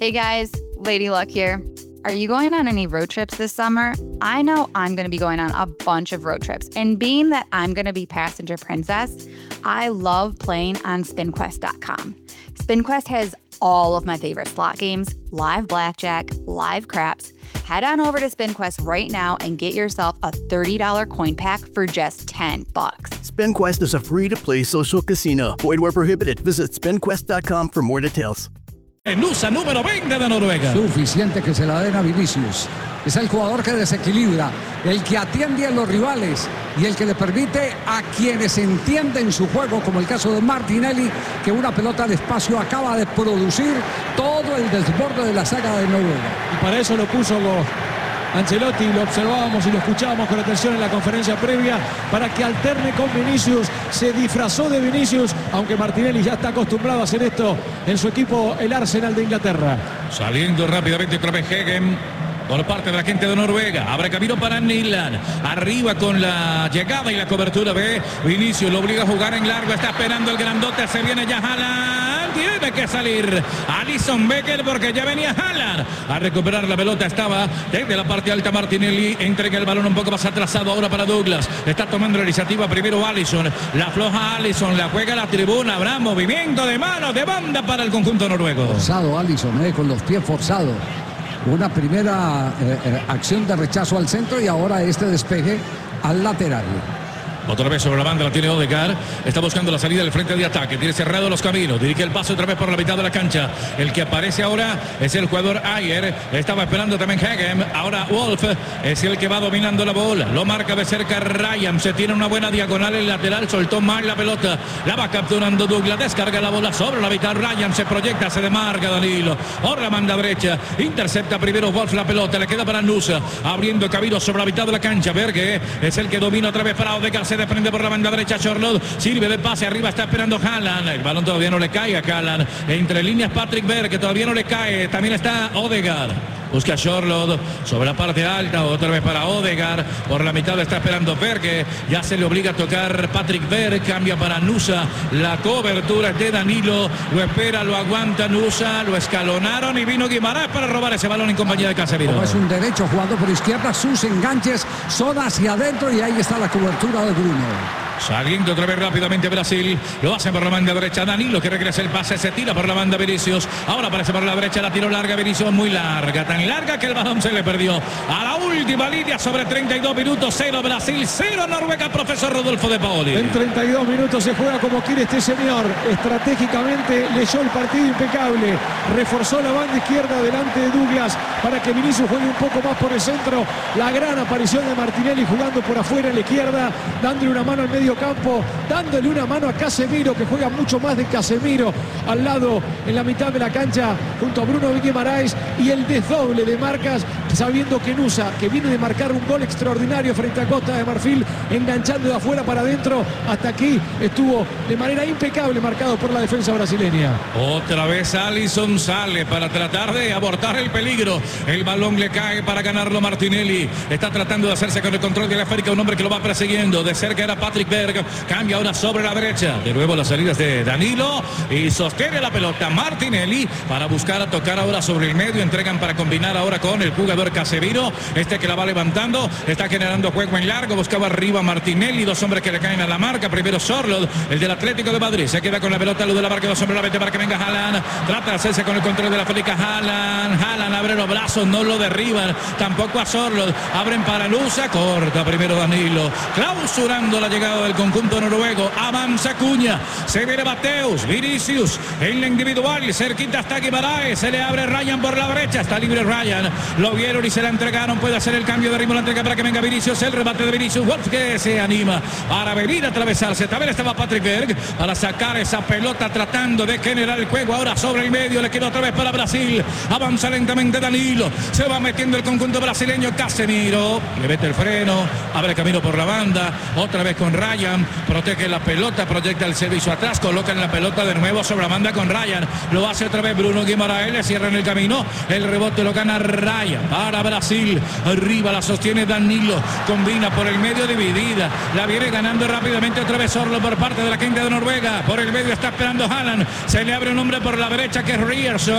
Hey guys, Lady Luck here. Are you going on any road trips this summer? I know I'm going to be going on a bunch of road trips, and being that I'm going to be passenger princess, I love playing on SpinQuest.com. SpinQuest has all of my favorite slot games, live blackjack, live craps. Head on over to SpinQuest right now and get yourself a $30 coin pack for just $10. SpinQuest is a free-to-play social casino. Void where prohibited. Visit SpinQuest.com for more details. Nusa, número 20 de Noruega. Suficiente que se la den a Vinicius. Es el jugador que desequilibra, el que atiende a los rivales y el que le permite a quienes entienden su juego, como el caso de Martinelli, que una pelota de espacio acaba de producir todo el desborde de la saga de Noruega. Y para eso lo puso Ancelotti, lo observábamos y lo escuchábamos con atención en la conferencia previa, para que alterne con Vinicius. Se disfrazó de Vinicius, aunque Martinelli ya está acostumbrado a hacer esto en su equipo, el Arsenal de Inglaterra. Saliendo rápidamente otra vez Hegem por parte de la gente de Noruega. Abre camino para Nyland. Arriba con la llegada y la cobertura de Vinicius. Lo obliga a jugar en largo. Está esperando el grandote. Se viene ya Haaland. Tiene que salir Alisson Becker porque ya venía Haaland a recuperar la pelota. Estaba desde la parte alta Martinelli. Entrega el balón un poco más atrasado ahora para Douglas. Está tomando la iniciativa primero Alisson. La afloja Alisson. La juega a la tribuna. Habrá movimiento de manos de banda para el conjunto noruego. Forzado Alisson, con los pies forzados. Una primera acción de rechazo al centro y ahora este despeje al lateral. Otra vez sobre la banda la tiene Odegaard. Está buscando la salida del frente de ataque. Tiene cerrado los caminos. Dirige el paso otra vez por la mitad de la cancha. El que aparece ahora es el jugador Ayer. Estaba esperando también Hegem. Ahora Wolf es el que va dominando la bola. Lo marca de cerca Ryan. Se tiene una buena diagonal en lateral. Soltó mal la pelota. La va capturando Douglas. Descarga la bola sobre la mitad. Ryan se proyecta. Se demarca Danilo. Por la banda derecha. Intercepta primero Wolf la pelota. Le queda para Nusa. Abriendo camino sobre la mitad de la cancha. Berge es el que domina otra vez para Odegaard. Se desprende por la banda derecha Charlotte, sirve de pase, arriba está esperando Haaland, el balón todavía no le cae a Haaland, entre líneas Patrick Berg, que todavía no le cae, también está Odegaard. Busca Charlotte sobre la parte alta, otra vez para Odegaard, por la mitad está esperando Berge, ya se le obliga a tocar Patrick Berg, cambia para Nusa, la cobertura es de Danilo, lo espera, lo aguanta Nusa, lo escalonaron y vino Guimarães para robar ese balón en compañía de Casemiro. Como es un derecho jugando por izquierda, sus enganches son hacia adentro y ahí está la cobertura de Bruno. Saliendo otra vez rápidamente Brasil, lo hace por la banda derecha Danilo, que regresa el pase, se tira por la banda Vinicius, ahora aparece por la derecha, la tiro larga Vinicius, muy larga, tan larga que el balón se le perdió a la última línea sobre 32 minutos, 0 Brasil, 0 Noruega, profesor Rodolfo de Paoli. En 32 minutos se juega como quiere este señor, estratégicamente leyó el partido impecable, reforzó la banda izquierda delante de Douglas para que Vinicius juegue un poco más por el centro, la gran aparición de Martinelli jugando por afuera en la izquierda, dándole una mano al medio campo, dándole una mano a Casemiro, que juega mucho más de Casemiro al lado en la mitad de la cancha junto a Bruno Guimarães, y el desdoble de marcas, sabiendo que Nusa, que viene de marcar un gol extraordinario frente a Costa de Marfil, enganchando de afuera para adentro, hasta aquí estuvo de manera impecable marcado por la defensa brasileña. Otra vez Alisson sale para tratar de abortar el peligro, el balón le cae para ganarlo Martinelli, está tratando de hacerse con el control de la esférica, un hombre que lo va persiguiendo, de cerca era Patrick Berg, cambia ahora sobre la derecha, de nuevo las salidas de Danilo y sostiene la pelota Martinelli para buscar a tocar ahora sobre el medio, entregan para combinar ahora con el jugador Casemiro, este que la va levantando, está generando juego en largo, buscaba arriba Martinelli, dos hombres que le caen a la marca, primero Sorloth, el del Atlético de Madrid, se queda con la pelota, luz de la marca, dos hombres la mete para que venga Haaland, trata de hacerse con el control de la felica Haaland abre los brazos, no lo derriban, tampoco a Sorloth, abren para Nusa, corta primero Danilo, clausurando la llegada del conjunto noruego, avanza Cuña, se viene Mateus, Vinicius en la individual, cerquita está Guimarães, se le abre Ryan por la derecha, está libre Ryan, lo vieron y se la entregaron, puede hacer el cambio de ritmo, la entrega para que venga Vinicius, el remate de Vinicius, Wolf que se anima para venir a atravesarse, también estaba Patrick Berg para sacar esa pelota tratando de generar el juego, ahora sobre el medio, le queda otra vez para Brasil, avanza lentamente Danilo, se va metiendo el conjunto brasileño, Casemiro, le mete el freno, abre camino por la banda, otra vez con Ryan, protege la pelota, proyecta el servicio atrás, colocan la pelota de nuevo sobre la banda con Ryan, lo hace otra vez Bruno Guimarães, le cierran el camino, el rebote lo gana Ryan para Brasil, arriba la sostiene Danilo, combina por el medio, dividida, la viene ganando rápidamente otra vez Sorloth por parte de la gente de Noruega, por el medio está esperando Haaland, se le abre un hombre por la derecha que es Ryerson.